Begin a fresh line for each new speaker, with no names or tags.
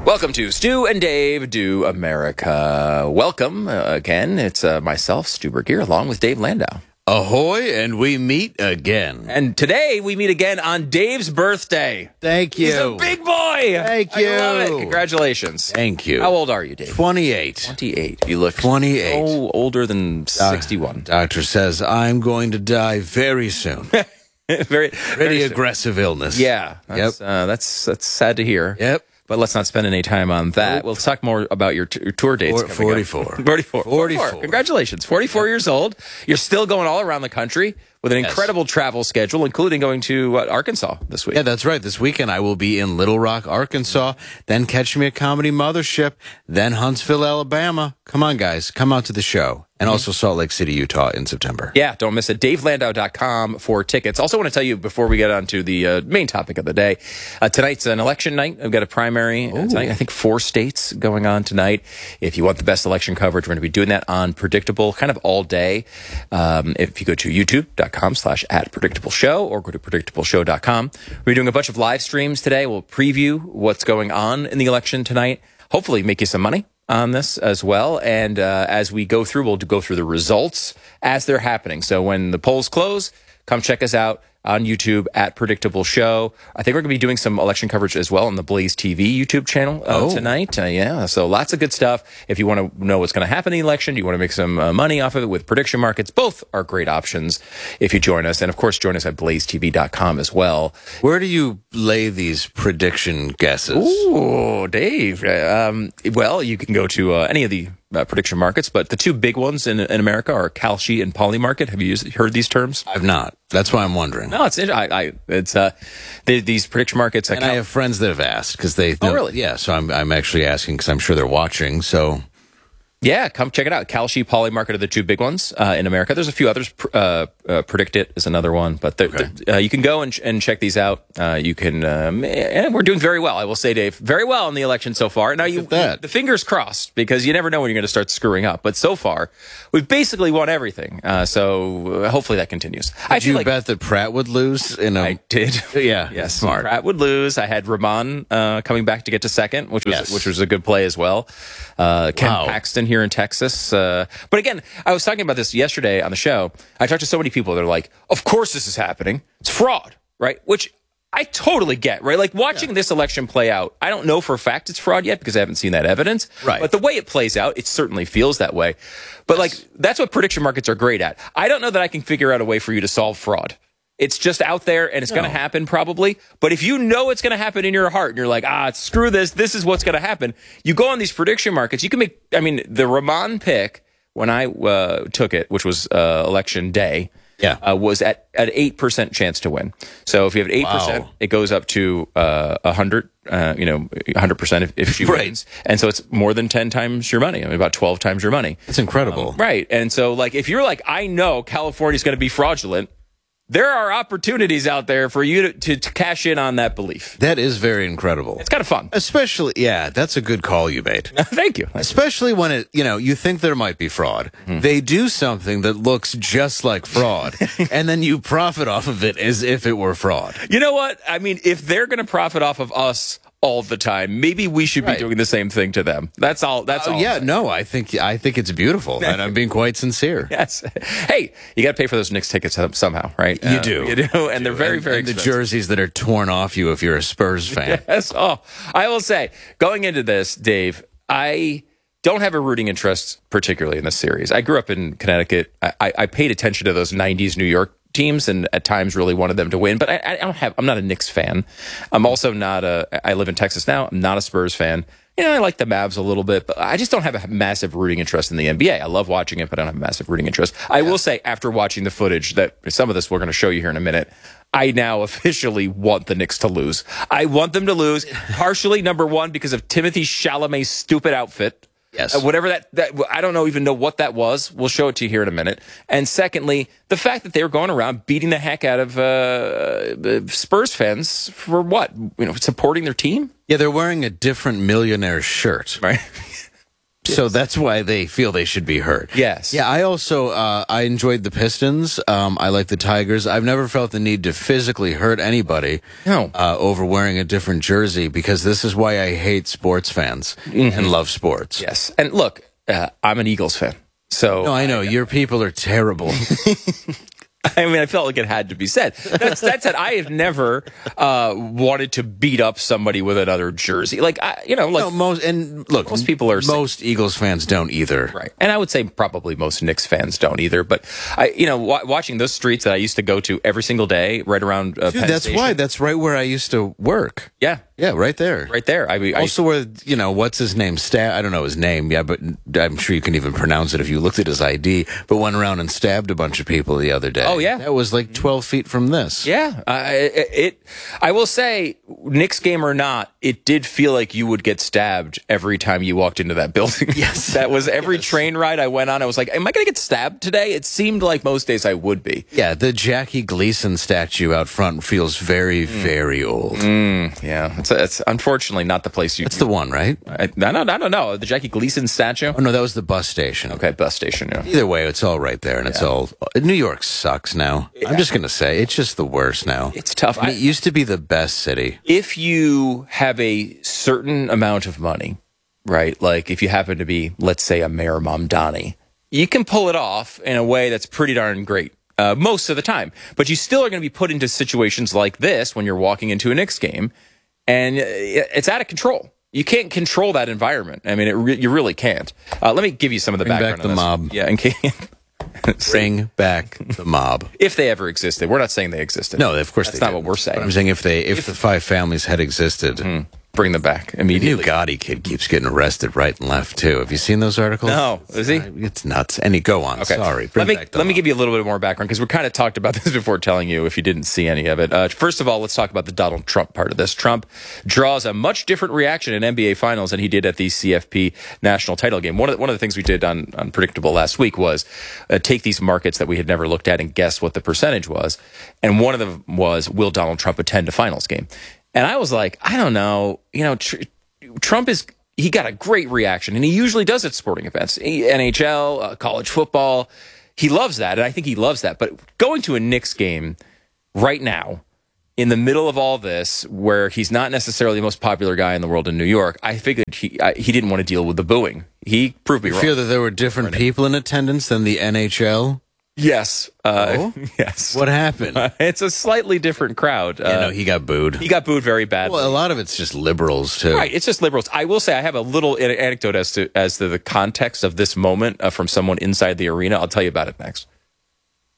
Welcome to Stu and Dave Do America. Welcome again. It's myself, Stu Burgier, along with Dave Landau.
Ahoy, and we meet again.
And today we meet again on Dave's birthday.
Thank you.
He's a big boy.
Thank you.
I love it. Congratulations.
Thank you.
How old are you, Dave?
28.
28. You look
28.
so older than 61.
Doctor says I'm going to die very soon.
very
Pretty aggressive illness.
Yeah. That's sad to hear.
Yep.
But let's not spend any time on that.
Nope.
We'll talk more about your tour dates.
44.
44. Congratulations. 44 years old. You're still going all around the country with an incredible travel schedule, including going to Arkansas this week.
Yeah, that's right. This weekend I will be in Little Rock, Arkansas, then Catch Me at Comedy Mothership, then Huntsville, Alabama. Come on, guys. Come out to the show. And also Salt Lake City, Utah in September.
Yeah, don't miss it. DaveLandau.com for tickets. Also want to tell you before we get on to the main topic of the day, tonight's an election night. I've got a primary tonight. I think 4 states going on tonight. If you want the best election coverage, we're going to be doing that on Predictable kind of all day. If you go to youtube.com/@predictableshow or go to predictableshow.com. We're doing a bunch of live streams today. We'll preview what's going on in the election tonight. Hopefully make you some money on this as well. And as we go through, we'll go through the results as they're happening. So when the polls close, come check us out on YouTube at Predictable Show. I think we're going to be doing some election coverage as well on the Blaze TV YouTube channel tonight. Yeah, so lots of good stuff. If you want to know what's going to happen in the election, you want to make some money off of it with prediction markets, both are great options if you join us. And, of course, join us at blazetv.com as well.
Where do you lay these prediction guesses?
Ooh, Dave. Well, you can go to any of the prediction markets, but the 2 big ones in America are Kalshi and Polymarket. Have you heard these terms?
I've not. That's why I'm wondering.
No, it's these prediction markets.
And I have friends that have asked because they.
Oh, really?
Yeah. So I'm actually asking because I'm sure they're watching. So.
Yeah, come check it out. Kalshi, Polymarket are the 2 big ones in America. There's a few others. Predict It is another one, but you can go and check these out. You can, and we're doing very well. I will say, Dave, very well in the election so far. Now the fingers crossed because you never know when you're going to start screwing up. But so far, we've basically won everything. So hopefully that continues.
Did you bet that Pratt would lose?
I did.
Yeah,
yes,
smart.
Pratt would lose. I had Rahman coming back to get to second, which was a good play as well. Ken Paxton here in Texas. But again, I was talking about this yesterday on the show. I talked to so many people. They're like, of course this is happening. It's fraud, right? Which I totally get, right? Like watching this election play out, I don't know for a fact it's fraud yet because I haven't seen that evidence.
Right.
But the way it plays out, it certainly feels that way. But like that's what prediction markets are great at. I don't know that I can figure out a way for you to solve fraud. It's just out there, and it's going to happen probably. But if you know it's going to happen in your heart, and you're like, screw this, this is what's going to happen, you go on these prediction markets, you can make, the Rahman pick, when I took it, which was election day, was at an 8% chance to win. So if you have 8%, it goes up to 100, 100% if she wins. And so it's more than 10 times your money. About 12 times your money.
It's incredible.
Right. And so like if you're like, I know California's going to be fraudulent, there are opportunities out there for you to cash in on that belief.
That is very incredible.
It's kind of fun.
Especially, that's a good call you made.
Thank you.
Especially when you think there might be fraud. Mm-hmm. They do something that looks just like fraud, and then you profit off of it as if it were fraud.
You know what? If they're going to profit off of us all the time, maybe we should be doing the same thing to them. That's all.
Yeah, no, I think it's beautiful, and I'm being quite sincere.
Yes. Hey, you got to pay for those Knicks tickets somehow, right?
You do,
and they're very, very expensive.
The jerseys that are torn off you if you're a Spurs fan.
Yes. Oh, I will say, going into this, Dave, I don't have a rooting interest particularly in this series. I grew up in Connecticut. I paid attention to those '90s New York teams and at times really wanted them to win, but I'm not a Knicks fan. I'm also not I live in Texas now. I'm not a Spurs fan. I like the Mavs a little bit, but I just don't have a massive rooting interest in the NBA. I love watching it, but I don't have a massive rooting interest. I will say after watching the footage that some of this we're going to show you here in a minute, I now officially want the Knicks to lose. I want them to lose partially, number one, because of Timothée Chalamet's stupid outfit.
Yes.
Whatever that I don't even know what that was. We'll show it to you here in a minute. And secondly, the fact that they were going around beating the heck out of Spurs fans for what? Supporting their team?
Yeah, they're wearing a different millionaire shirt.
Right.
So that's why they feel they should be hurt.
Yes.
Yeah, I also I enjoyed the Pistons. I like the Tigers. I've never felt the need to physically hurt anybody over wearing a different jersey, because this is why I hate sports fans and love sports.
Yes. And look, I'm an Eagles fan. So
No, I know. Your people are terrible.
I mean, I felt like it had to be said. That said, I have never wanted to beat up somebody with another jersey. Like,
No, most
people are
most Eagles fans don't either.
right. And I would say probably most Knicks fans don't either. But watching those streets that I used to go to every single day, right around
Dude,
Penn
that's
Station.
why. That's right where I used to work.
Yeah,
Yeah, right there.
right there. I
Also, where what's his name? I don't know his name. Yeah, but I'm sure you can even pronounce it if you looked at his ID. But went around and stabbed a bunch of people the other day.
Oh, yeah?
that was like 12 feet from this.
Yeah, I will say, Knicks game or not, it did feel like you would get stabbed every time you walked into that building.
Yes.
That was every train ride I went on. I was like, am I going to get stabbed today? It seemed like most days I would be.
Yeah, the Jackie Gleason statue out front feels very, very old.
Yeah, it's unfortunately not the place you.
It's the one, right?
I don't know. The Jackie Gleason statue.
Oh no, that was the bus station.
Okay, bus station. Yeah.
Either way, it's all right there, and it's all. New York sucks now. I'm just gonna say it's just the worst now.
It's tough.
I mean, it used to be the best city.
If you have a certain amount of money, right? Like if you happen to be, let's say, a Mayor Mamdani, you can pull it off in a way that's pretty darn great. Most of the time, but you still are going to be put into situations like this when you're walking into a Knicks game, and it's out of control. You can't control that environment. I mean, you really can't. Let me give you some of the background.
Back the mob.
Yeah, in case.
Bring back the mob.
If they ever existed. We're not saying they existed.
No, of course
that's
they
not
didn't.
what we're saying.
But I'm saying if the five families had existed.
Bring them back
The
immediately.
new Gotti kid keeps getting arrested right and left too. Have you seen those articles?
No, is he?
It's nuts. And go on.
Okay.
Sorry.
Let me give you a little bit more background, because we kind of talked about this before telling you if you didn't see any of it. First of all, let's talk about the Donald Trump part of this. Trump draws a much different reaction in NBA Finals than he did at the CFP national title game. One of the things we did on Unpredictable last week was take these markets that we had never looked at and guess what the percentage was. And one of them was, will Donald Trump attend a finals game? And I was like, I don't know. Trump he got a great reaction, and he usually does at sporting events, NHL, college football. He loves that, and I think he loves that. But going to a Knicks game right now, in the middle of all this, where he's not necessarily the most popular guy in the world in New York, I figured he didn't want to deal with the booing. He proved me wrong.
Feel that there were different people in attendance than the NHL?
Yes. Yes.
What happened?
It's a slightly different crowd.
No, he got booed.
He got booed very badly.
Well, a lot of it's just liberals too.
Right, it's just liberals. I will say I have a little anecdote as to the context of this moment from someone inside the arena. I'll tell you about it next.